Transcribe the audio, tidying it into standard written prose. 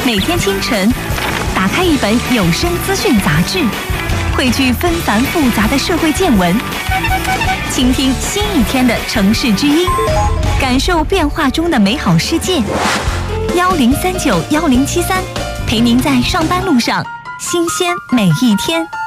每天清晨，打开一本有声资讯杂志，汇聚纷繁复杂的社会见闻，倾听新一天的城市之音，感受变化中的美好世界。10391073，陪您在上班路上新鲜每一天。